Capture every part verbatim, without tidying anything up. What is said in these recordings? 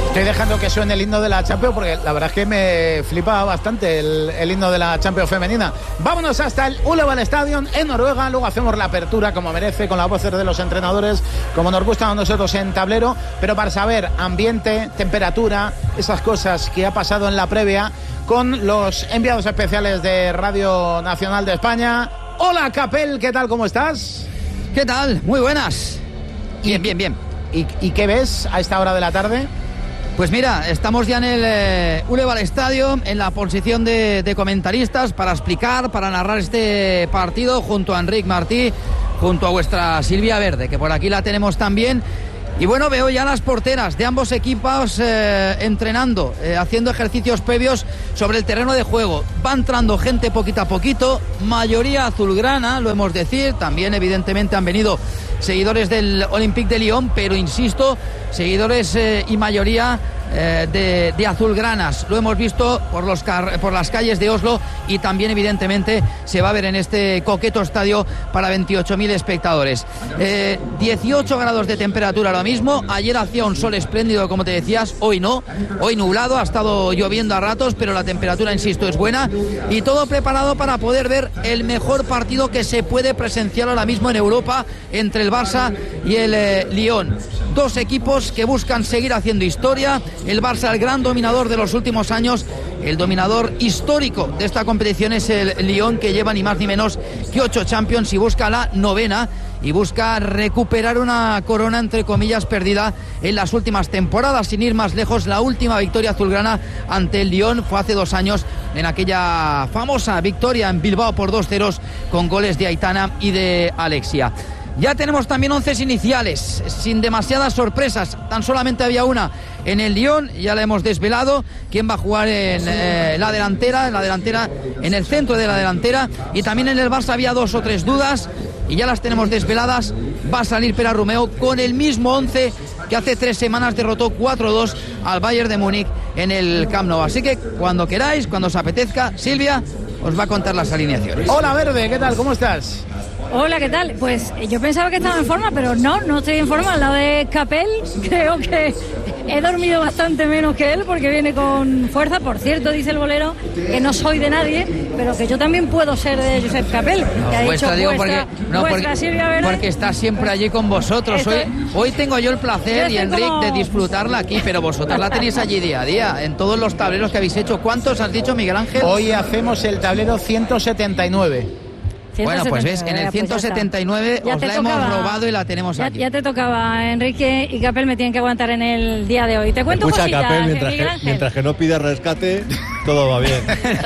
Estoy dejando que suene el himno de la Champions porque la verdad es que me flipa bastante el, el himno de la Champions femenina. Vámonos hasta el Ullevål Stadium en Noruega, luego hacemos la apertura como merece con las voces de los entrenadores, como nos gusta a nosotros en tablero, pero para saber ambiente, temperatura, esas cosas que ha pasado en la previa con los enviados especiales de Radio Nacional de España. Hola Capel, ¿qué tal? ¿Cómo estás? ¿Qué tal? Muy buenas. Bien, bien, bien. ¿Y, y qué ves a esta hora de la tarde? Pues mira, estamos ya en el eh, Ullevål Stadium, en la posición de, de comentaristas para explicar, para narrar este partido junto a Enric Martí, junto a vuestra Silvia Verde, que por aquí la tenemos también. Y bueno, veo ya las porteras de ambos equipos eh, entrenando, eh, haciendo ejercicios previos sobre el terreno de juego. Va entrando gente poquito a poquito, mayoría azulgrana, lo hemos de decir. También evidentemente han venido seguidores del Olympique de Lyon, pero insisto, seguidores eh, y mayoría eh, de, de azulgranas. Lo hemos visto por, los car- por las calles de Oslo y también evidentemente se va a ver en este coqueto estadio para veintiocho mil espectadores. Eh, dieciocho grados de temperatura ahora mismo. Ayer hacía un sol espléndido, como te decías, hoy no, hoy nublado, ha estado lloviendo a ratos, pero la temperatura, insisto, es buena y todo preparado para poder ver el mejor partido que se puede presenciar ahora mismo en Europa entre el Barça y el eh, Lyon. Dos equipos que buscan seguir haciendo historia. El Barça, el gran dominador de los últimos años, el dominador histórico de esta competición es el Lyon, que lleva ni más ni menos que ocho Champions y busca la novena y busca recuperar una corona entre comillas perdida en las últimas temporadas. Sin ir más lejos, la última victoria azulgrana ante el Lyon fue hace dos años en aquella famosa victoria en Bilbao por dos ceros con goles de Aitana y de Alexia. Ya tenemos también once iniciales, sin demasiadas sorpresas, tan solamente había una en el Lyon, ya la hemos desvelado, quién va a jugar en eh, la delantera, en la delantera, en el centro de la delantera, y también en el Barça había dos o tres dudas, y ya las tenemos desveladas. Va a salir Pere Romeu con el mismo once que hace tres semanas derrotó cuatro dos al Bayern de Múnich en el Camp Nou. Así que cuando queráis, cuando os apetezca, Silvia os va a contar las alineaciones. Hola Verde, ¿qué tal? ¿Cómo estás? Hola, ¿qué tal? Pues yo pensaba que estaba en forma, pero no, no estoy en forma. Al lado de Capel, creo que he dormido bastante menos que él porque viene con fuerza. Por cierto, dice el bolero que no soy de nadie, pero que yo también puedo ser de Josep Capel. Que ha vuestra, dicho digo, vuestra, porque, no, vuestra porque, Silvia Verde. Porque está siempre allí con vosotros. Hoy, hoy tengo yo el placer, y Enric, como... de disfrutarla aquí, pero vosotras la tenéis allí día a día, en todos los tableros que habéis hecho. ¿Cuántos has dicho, Miguel Ángel? Hoy hacemos el tablero ciento setenta y nueve. Bueno, pues ves, en el ciento setenta y nueve pues os la tocaba, hemos robado y la tenemos ya, aquí. Ya te tocaba, Enrique, y Capel me tienen que aguantar en el día de hoy. Te cuento Escucha, cositas, Capel, mientras, que, mientras que no pida rescate, todo va bien.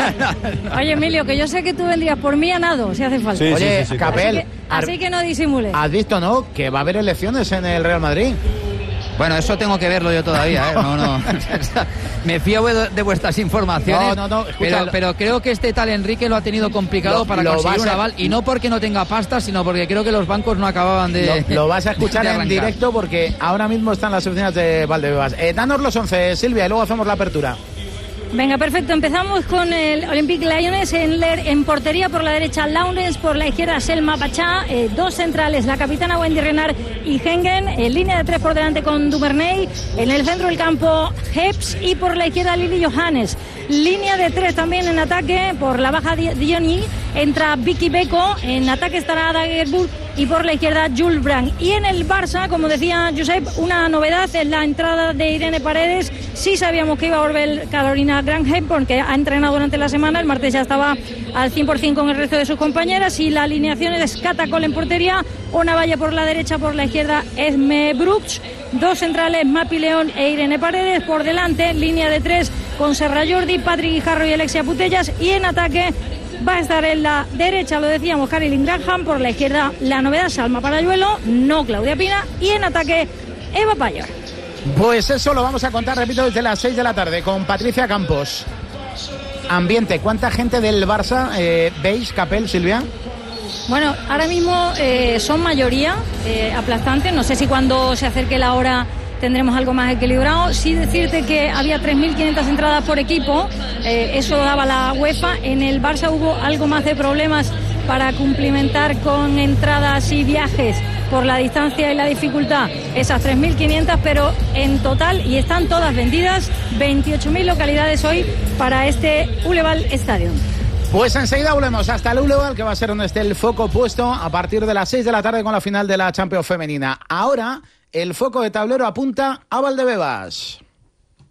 Oye, Emilio, que yo sé que tú vendrías por mí a nado, si hace falta. Sí, Oye, sí, sí, sí, Capel, así que, así que no disimules. ¿Has visto, no, que va a haber elecciones en el Real Madrid? Bueno, eso tengo que verlo yo todavía, ¿eh? No, no. Me fío de vuestras informaciones. No, no, no. Pero, pero creo que este tal Enrique lo ha tenido complicado lo, para lo conseguir un aval. Y no porque no tenga pasta, sino porque creo que los bancos no acababan de. Lo, lo vas a escuchar en directo porque ahora mismo están las oficinas de Valdebebas. Eh, danos los once, Silvia, y luego hacemos la apertura. Venga, perfecto. Empezamos con el Olympique Lyonnais en, en portería por la derecha Laurens, por la izquierda Selma Pachá, eh, dos centrales, la capitana Wendy Renard y Hengen, en línea de tres por delante con Duvernay, en el centro del campo Heps y por la izquierda Lili Johannes. Línea de tres también en ataque, por la baja Diony entra Vicky Beko, en ataque estará Dagerburg y por la izquierda Jules Brandt. Y en el Barça, como decía Josep, una novedad es la entrada de Irene Paredes. Sí sabíamos que iba a volver Carolina Granheim porque ha entrenado durante la semana, el martes ya estaba al cien por ciento con el resto de sus compañeras, y la alineación es Catacol en portería, una valla por la derecha, por la izquierda Esme Brooks, dos centrales Mapi León e Irene Paredes, por delante línea de tres con Serra Jordi, Patrick Guijarro y Alexia Putellas, y en ataque va a estar en la derecha, lo decíamos, Caroline Granham, por la izquierda la novedad Salma Parayuelo, no Claudia Pina, y en ataque Eva Payer. Pues eso lo vamos a contar, repito, desde las seis de la tarde con Patricia Campos. Ambiente, ¿cuánta gente del Barça eh, veis, Capel, Silvia? Bueno, ahora mismo eh, son mayoría eh, aplastante, no sé si cuando se acerque la hora tendremos algo más equilibrado. Sí decirte que había tres mil quinientas entradas por equipo, eh, eso daba la UEFA. En el Barça hubo algo más de problemas para cumplimentar con entradas y viajes por la distancia y la dificultad esas tres mil quinientas, pero en total, y están todas vendidas, veintiocho mil localidades hoy para este Uleval Stadium. Pues enseguida volvemos hasta el Uleval, que va a ser donde esté el foco puesto a partir de las seis de la tarde con la final de la Champions femenina. Ahora el foco de tablero apunta a Valdebebas.